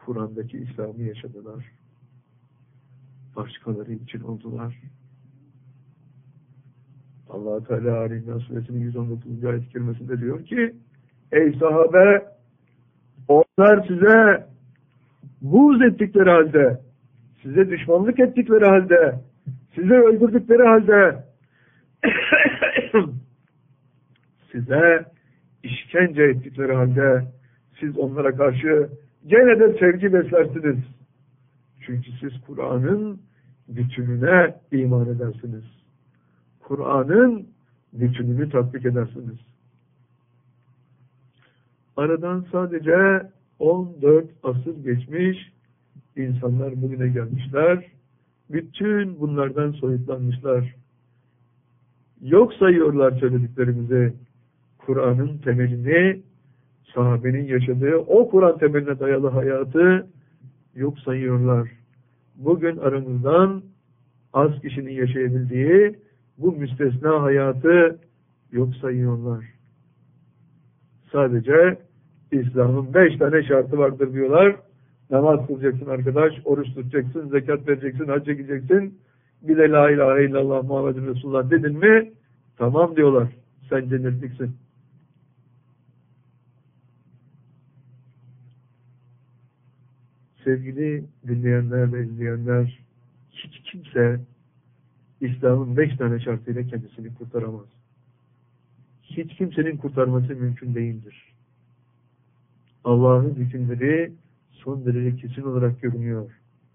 Kur'an'daki İslam'ı yaşadılar. Başkaları için oldular. Allah Teala Ali Suresinin 119. ayet-i kerimesinde diyor ki, ey sahabe, onlar size buğz ettikleri halde, size düşmanlık ettikleri halde, size öldürdükleri halde, size işkence ettikleri halde, siz onlara karşı gene de sevgi beslersiniz. Çünkü siz Kur'an'ın bütününe iman edersiniz. Kur'an'ın bütününü tatbik edersiniz. Aradan sadece 14 asır geçmiş, insanlar bugüne gelmişler. Bütün bunlardan soyutlanmışlar. Yok sayıyorlar söylediklerimizi. Kur'an'ın temelini, sahabenin yaşadığı o Kur'an temeline dayalı hayatı yok sayıyorlar. Bugün aramızdan az kişinin yaşayabildiği bu müstesna hayatı yok sayıyorlar. Sadece İslam'ın 5 tane şartı vardır diyorlar. Namaz kılacaksın arkadaş, oruç tutacaksın, zekat vereceksin, hacca gideceksin. Bir de la ilahe illallah Muhammedun Resulullah dedin mi, tamam diyorlar. Sen cennetliksin. Sevgili dinleyenler ve izleyenler, hiç kimse İslam'ın 5 tane şartıyla kendisini kurtaramaz. Hiç kimsenin kurtarması mümkün değildir. Allah'ın hükümleri son derece kesin olarak görünüyor.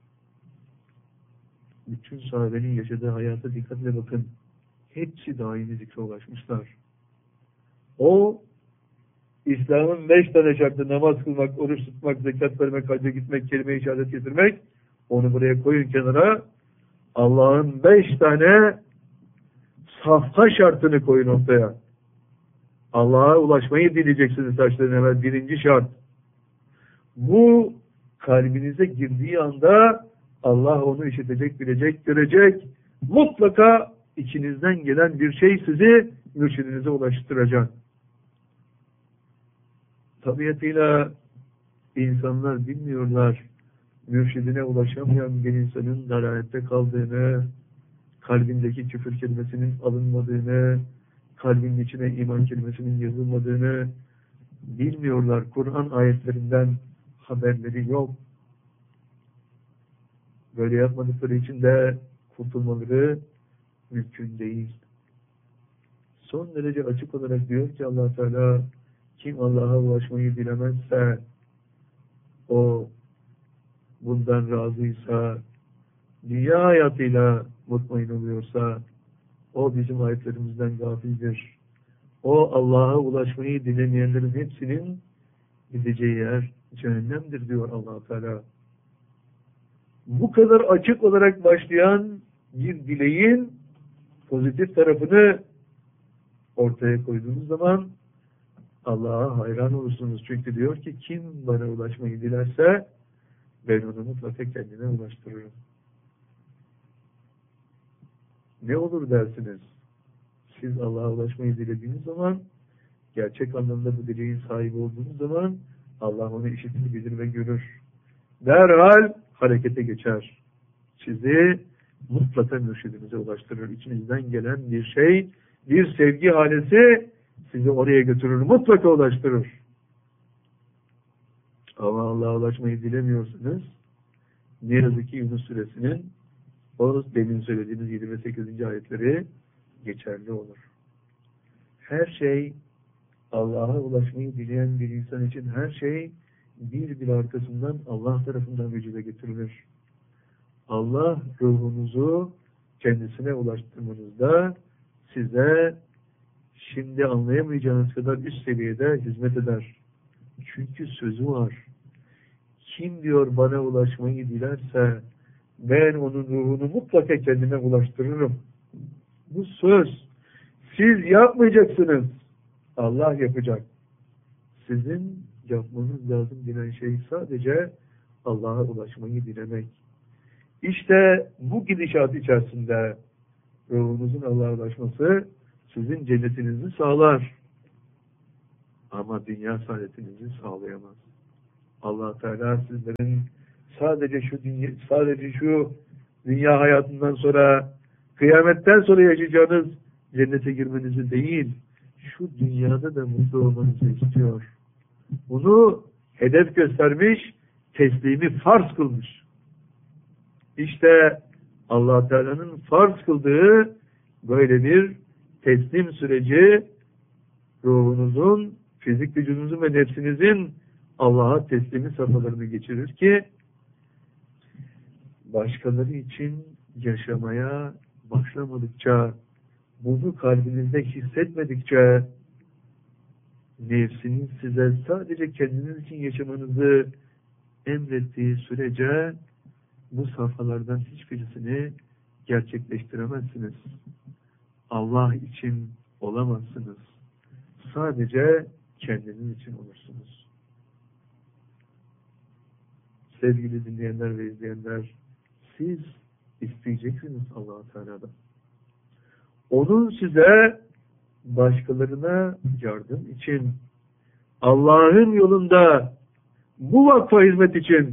Bütün sahabenin yaşadığı hayata dikkatle bakın. Hepsi daimi zikre ulaşmışlar. O, İslam'ın 5 tane şartı, namaz kılmak, oruç tutmak, zekat vermek, hacca gitmek, kelime-i şehadet getirmek, onu buraya koyun kenara. Allah'ın 5 tane safha şartını koyun ortaya. Allah'a ulaşmayı dileyeceksiniz taşların evvel. 1. şart. Bu kalbinize girdiği anda Allah onu işitecek, bilecek, görecek. Mutlaka içinizden gelen bir şey sizi mürşidinize ulaştıracak. Tabiatıyla insanlar bilmiyorlar. Mürşidine ulaşamayan bir insanın dalalette kaldığını, kalbindeki küfür kelimesinin alınmadığını, kalbin içine iman kelimesinin yazılmadığını bilmiyorlar. Kur'an ayetlerinden haberleri yok. Böyle yapmadıkları için de kurtulmaları mümkün değil. Son derece açık olarak diyor ki Allah Teala, kim Allah'a ulaşmayı dilemezse, o bundan razıysa, dünya hayatıyla mutmain oluyorsa, o bizim ayetlerimizden gafildir. O Allah'a ulaşmayı dilemeyenlerin hepsinin gideceği yer cehennemdir diyor Allah Teala. Bu kadar açık olarak başlayan bir dileğin pozitif tarafını ortaya koyduğunuz zaman Allah'a hayran olursunuz. Çünkü diyor ki kim bana ulaşmayı dilerse ben onu mutlaka kendine ulaştırırım. Ne olur dersiniz? Siz Allah'a ulaşmayı dilediğiniz zaman, gerçek anlamda bu dileğin sahibi olduğunuz zaman Allah onu işitir, bilir ve görür. Derhal harekete geçer. Sizi mutlaka mürşidinize ulaştırır. İçinizden gelen bir şey, bir sevgi halesi sizi oraya götürür, mutlaka ulaştırır. Ama Allah'a ulaşmayı dilemiyorsunuz. Ne yazık ki Yunus Suresinin o demin söylediğimiz 7 ve 8. ayetleri geçerli olur. Her şey, Allah'a ulaşmayı dileyen bir insan için her şey bir arkasından Allah tarafından vücuda getirilir. Allah ruhunuzu kendisine ulaştırmanızda size şimdi anlayamayacağınız kadar üst seviyede hizmet eder. Çünkü sözü var. Kim diyor bana ulaşmayı dilerse ben onun ruhunu mutlaka kendime ulaştırırım. Bu söz. Siz yapmayacaksınız. Allah yapacak. Sizin yapmanız lazım denen şey sadece Allah'a ulaşmayı dilemek. İşte bu gidişat içerisinde ruhunuzun Allah'a ulaşması sizin cennetinizi sağlar. Ama dünya saadetinizi sağlayamaz. Allah Teala sizlerin sadece şu dünya hayatından sonra, kıyametten sonra yaşayacağınız cennete girmenizi değil, şu dünyada da mutlu olmanızı istiyor. Bunu hedef göstermiş, teslimi farz kılmış. İşte Allah Teala'nın farz kıldığı böyle bir teslim süreci, ruhunuzun, fizik vücudunuzun ve nefsinizin Allah'a teslimi safhalarını geçirir ki başkaları için yaşamaya başlamadıkça, bunu kalbinizde hissetmedikçe, nefsiniz size sadece kendiniz için yaşamanızı emrettiği sürece bu safhalardan hiçbirisini gerçekleştiremezsiniz. Allah için olamazsınız. Sadece kendiniz için olursunuz. Sevgili dinleyenler ve izleyenler, siz isteyeceksiniz Allah-u Teala'dan. Onun size başkalarına yardım için, Allah'ın yolunda bu vakfa hizmet için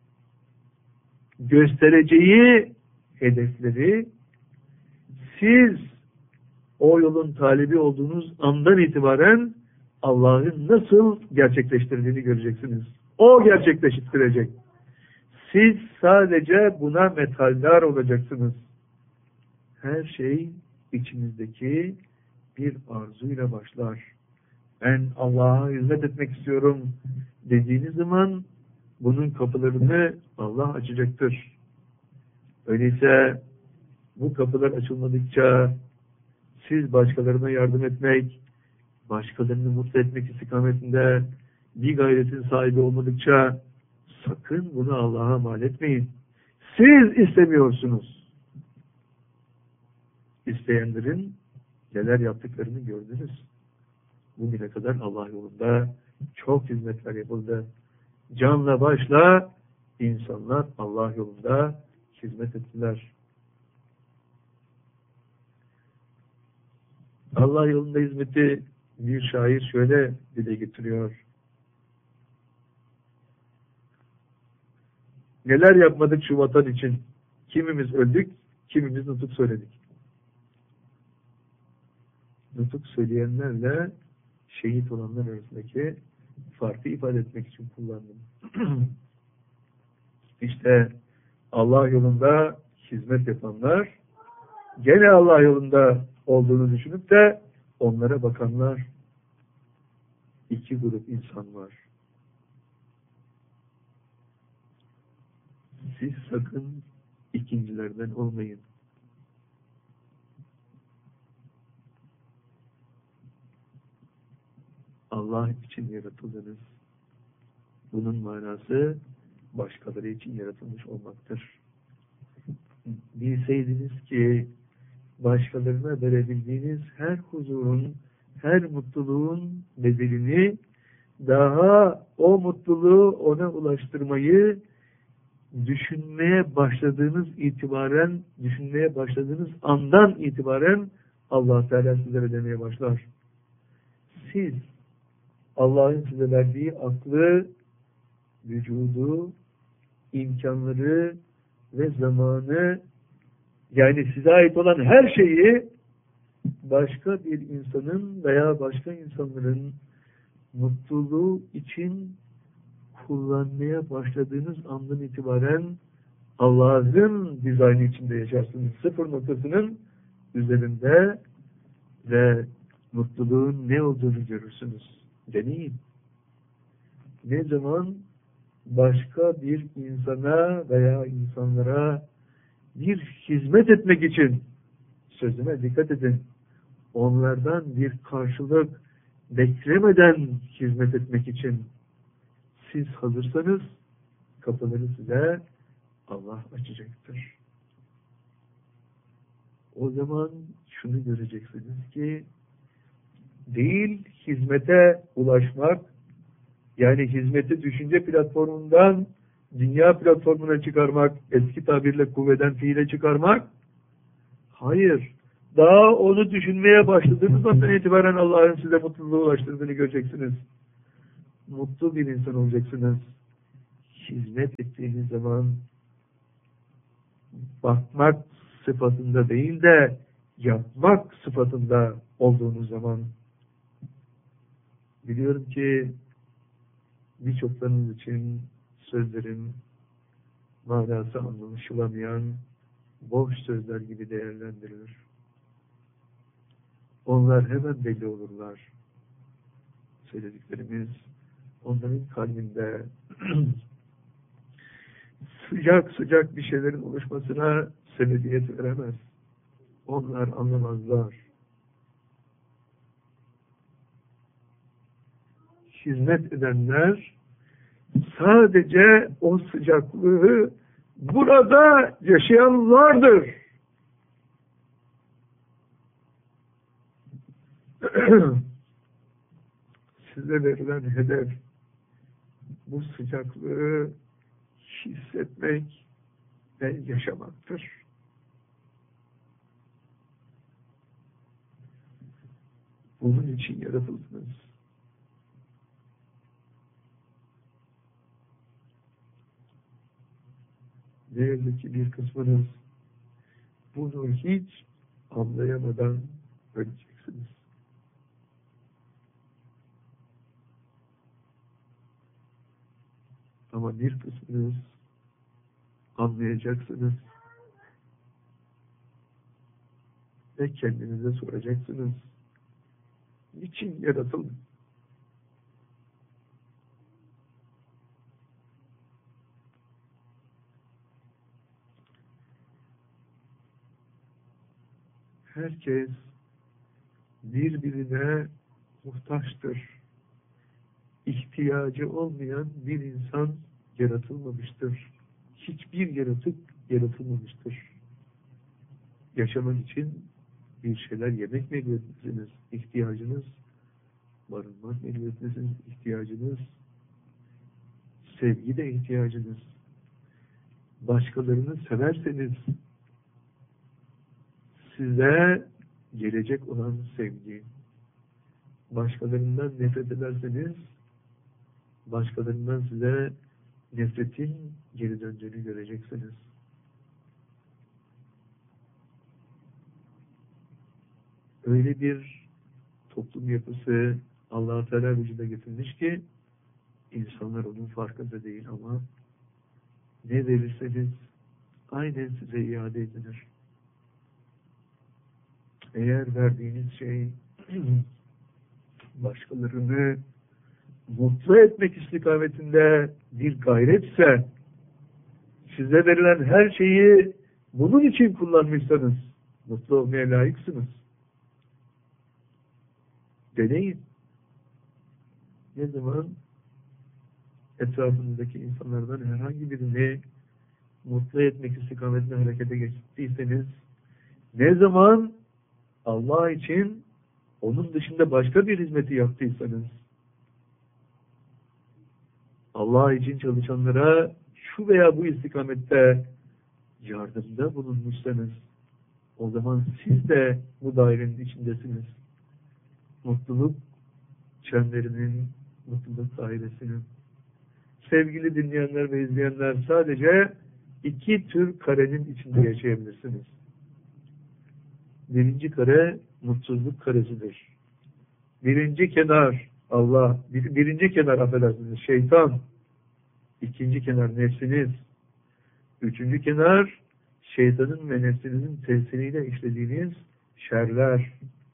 göstereceği hedefleri siz o yolun talibi olduğunuz andan itibaren Allah'ın nasıl gerçekleştirdiğini göreceksiniz. O gerçekleştirecek. Siz sadece buna metaldar olacaksınız. Her şey içinizdeki bir arzuyla başlar. Ben Allah'a hizmet etmek istiyorum dediğiniz zaman bunun kapılarını Allah açacaktır. Öyleyse bu kapılar açılmadıkça siz başkalarına yardım etmek, başkalarını mutlu etmek istikametinde bir gayretin sahibi olmadıkça sakın bunu Allah'a mal etmeyin. Siz istemiyorsunuz. İsteyenlerin neler yaptıklarını gördünüz. Bugüne kadar Allah yolunda çok hizmetler yapıldı. Canla başla insanlar Allah yolunda hizmet ettiler. Allah yolunda hizmeti bir şair şöyle dile getiriyor. Neler yapmadık şu vatan için? Kimimiz öldük, kimimiz nutuk söyledik. Nutuk söyleyenlerle şehit olanlar arasındaki farkı ifade etmek için kullandım. İşte Allah yolunda hizmet yapanlar, gene Allah yolunda olduğunu düşünüp de onlara bakanlar, iki grup insan var. Siz sakın ikincilerden olmayın. Allah için yaratıldınız. Bunun manası başkaları için yaratılmış olmaktır. Bilseydiniz ki başkalarına verebildiğiniz her huzurun, her mutluluğun bedelini daha o mutluluğu ona ulaştırmayı düşünmeye başladığınız andan itibaren Allah Teala sizlere demeye başlar. Siz Allah'ın size verdiği aklı, vücudu, imkanları ve zamanı, yani size ait olan her şeyi başka bir insanın veya başka insanların mutluluğu için kullanmaya başladığınız andan itibaren Allah'ın dizaynı içinde yaşarsınız. Sıfır noktasının üzerinde ve mutluluğun ne olduğunu görürsünüz. Deneyin. Ne zaman başka bir insana veya insanlara bir hizmet etmek için, sözüme dikkat edin, onlardan bir karşılık beklemeden hizmet etmek için siz hazırsanız kapıları size Allah açacaktır. O zaman şunu göreceksiniz ki değil hizmete ulaşmak, yani hizmeti düşünce platformundan dünya platformuna çıkarmak, eski tabirle kuvveden fiile çıkarmak, hayır, daha onu düşünmeye başladığınız andan itibaren Allah'ın size mutluluğu ulaştırdığını göreceksiniz. Mutlu bir insan olacaksınız. hizmet ettiğiniz zaman bakmak sıfatında değil de yapmak sıfatında olduğunuz zaman, biliyorum ki birçoklarınız için sözlerin manası anlaşılamayan boş sözler gibi değerlendirilir. Onlar hemen belli olurlar. Söylediklerimiz onların kalbinde sıcak sıcak bir şeylerin oluşmasına sebebiyet veremez. Onlar anlamazlar. Hizmet edenler sadece o sıcaklığı burada yaşayanlardır. Size verilen hedef bu sıcaklığı hissetmek ve yaşamaktır. Bunun için yaratıldınız. Ne yazık ki bir kısmınız bunu hiç anlayamadan öleceksiniz. Ama bir kısmınız anlayacaksınız ve kendinize soracaksınız. Niçin yaratıldım? Herkes birbirine muhtaçtır. İhtiyacı olmayan bir insan yaratılmamıştır. Hiçbir yaratık yaratılmamıştır. Yaşamak için bir şeyler yemek mecburiyetiniz, ihtiyacınız, barınmak mecburiyetiniz, ihtiyacınız, sevgi de ihtiyacınız. Başkalarını severseniz size gelecek olan sevgi, başkalarından nefret ederseniz başkalarından size nefretin geri döndüğünü göreceksiniz. Öyle bir toplum yapısı Allah-u Teala vücuda getirmiş ki insanlar onun farkında değil ama ne verirseniz aynen size iade edilir. Eğer verdiğiniz şey başkalarını mutlu etmek istikametinde bir gayretse, size verilen her şeyi bunun için kullanmışsanız mutlu olmaya layıksınız. Deneyin. Ne zaman etrafınızdaki insanlardan herhangi birini mutlu etmek istikametinde harekete geçtiyseniz, ne zaman Allah için onun dışında başka bir hizmeti yaptıysanız, Allah için çalışanlara şu veya bu istikamette yardımda bulunmuşsanız, o zaman siz de bu dairenin içindesiniz. Mutluluk çemberinin, mutluluk dairesinin. Sevgili dinleyenler ve izleyenler, sadece iki tür karenin içinde yaşayabilirsiniz. Birinci kare mutsuzluk karesidir. Birinci kenar Allah, birinci kenar affedersiniz şeytan, ikinci kenar nefsiniz, üçüncü kenar şeytanın ve nefsinizin tesiriyle işlediğiniz şerler,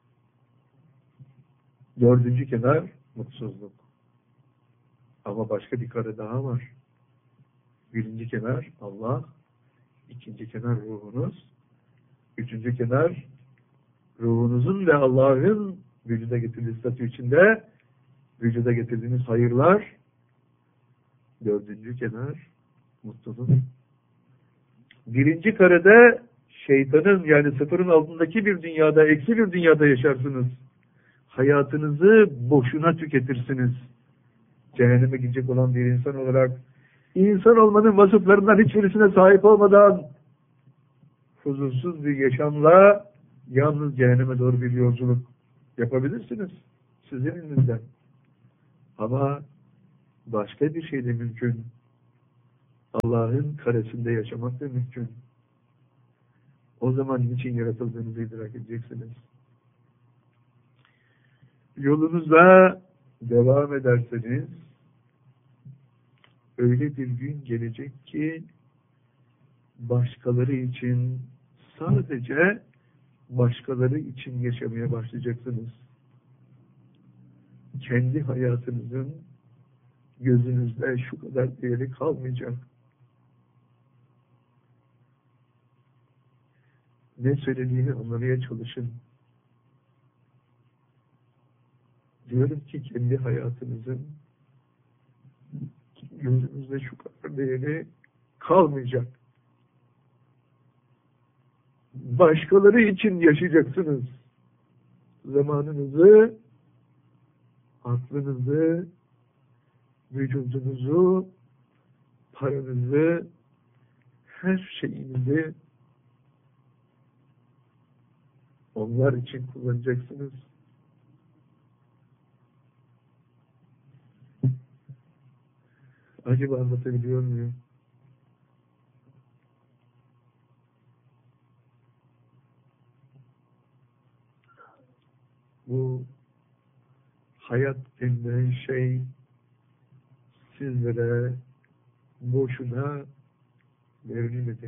dördüncü kenar mutsuzluk. Ama başka bir kare daha var. Birinci kenar Allah, ikinci kenar ruhunuz, üçüncü kenar ruhunuzun ve Allah'ın vücuda getirdiği statü içinde vücuda getirdiğiniz hayırlar, dördüncü kenar mutluluk. Birinci karede şeytanın, yani sıfırın altındaki bir dünyada, eksi bir dünyada yaşarsınız. Hayatınızı boşuna tüketirsiniz. Cehenneme gidecek olan bir insan olarak, insan olmanın vasıflarından hiçbirisine sahip olmadan huzursuz bir yaşamla yalnız cehenneme doğru bir yolculuk yapabilirsiniz. Sizin elinizden. Ama başka bir şey de mümkün. Allah'ın karesinde yaşamak da mümkün. O zaman niçin yaratıldığınızı idrak edeceksiniz. Yolunuza devam ederseniz öyle bir gün gelecek ki başkaları için, sadece başkaları için yaşamaya başlayacaksınız. Kendi hayatınızın gözünüzde şu kadar değeri kalmayacak. Ne söylediğini anlamaya çalışın. Diyorum ki kendi hayatınızın gözünüzde şu kadar değeri kalmayacak. Başkaları için yaşayacaksınız. Zamanınızı, aklınızı, vücudunuzu, paranızı, her şeyinizi onlar için kullanacaksınız. Acaba anlatabiliyor muyum? Bu hayat denilen şey sizlere boşuna verilmedi.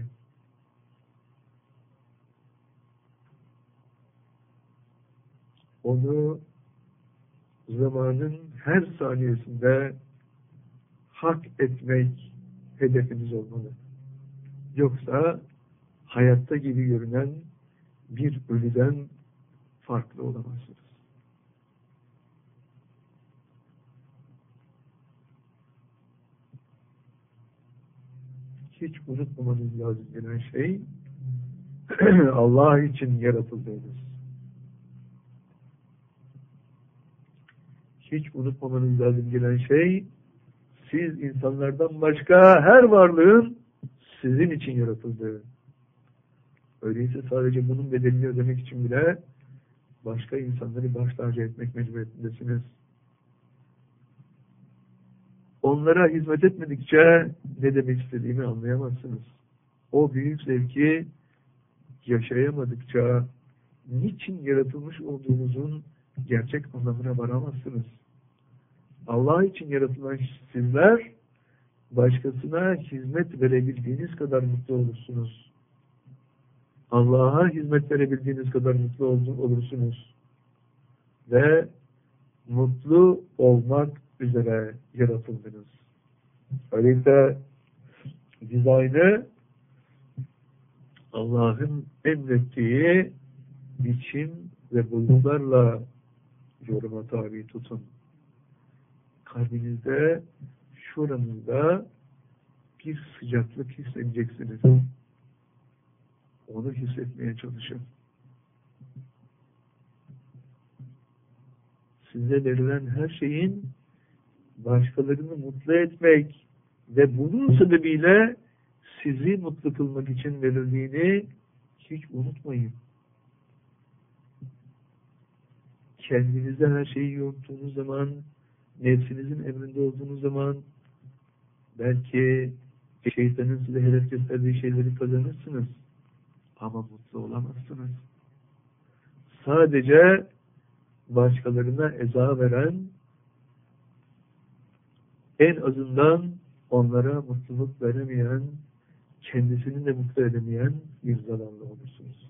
Onu zamanın her saniyesinde hak etmek hedefiniz olmalı. Yoksa hayatta gibi görünen bir ölüden farklı olamazsınız. Hiç unutmamanız lazım gelen şey Allah için yaratıldığınız. Hiç unutmamanız lazım gelen şey siz insanlardan başka her varlığın sizin için yaratıldığı. Öyleyse sadece bunun bedelini ödemek için bile başka insanları baş tacı etmek mecburiyetindesiniz. Onlara hizmet etmedikçe ne demek istediğimi anlayamazsınız. O büyük zevki yaşayamadıkça niçin yaratılmış olduğunuzun gerçek anlamına varamazsınız. Allah için yaratılan sizler başkasına hizmet verebildiğiniz kadar mutlu olursunuz. Allah'a hizmet verebildiğiniz kadar mutlu olursunuz. Ve mutlu olmak üzere yaratıldınız. Öyleyse dizaynı Allah'ın emrettiği biçim ve bulgularla yoruma tabi tutun. Kalbinizde, şuranızda bir sıcaklık hissedeceksiniz. Onu hissetmeye çalışın. Size verilen her şeyin başkalarını mutlu etmek ve bunun sebebiyle sizi mutlu kılmak için verildiğini hiç unutmayın. Kendinize her şeyi yonttuğunuz zaman, nefsinizin emrinde olduğunuz zaman belki şeytanın size hedef gösterdiği şeyleri kazanırsınız. Ama mutlu olamazsınız. Sadece başkalarına eza veren, en azından onlara mutluluk veremeyen, kendisini de mutlu edemeyen bir zavallı olursunuz.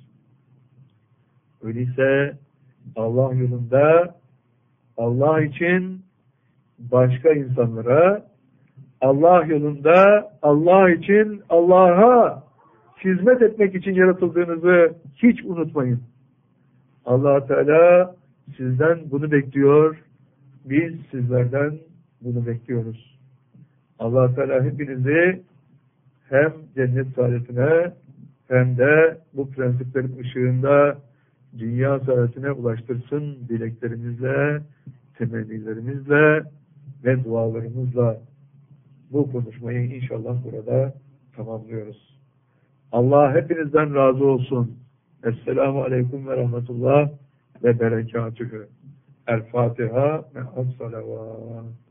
Öyleyse Allah yolunda, Allah için başka insanlara, Allah yolunda, Allah için Allah'a hizmet etmek için yaratıldığınızı hiç unutmayın. Allah Teala sizden bunu bekliyor. Biz sizlerden bunu bekliyoruz. Allah Teala hepinizi hem cennet saadetine hem de bu prensiplerin ışığında dünya saadetine ulaştırsın dileklerimizle, temennilerimizle ve dualarımızla. Bu konuşmayı inşallah burada tamamlıyoruz. Allah hepinizden razı olsun. Esselamu Aleyküm ve Rahmetullah ve Berekatühü. El Fatiha ve As-Salavat.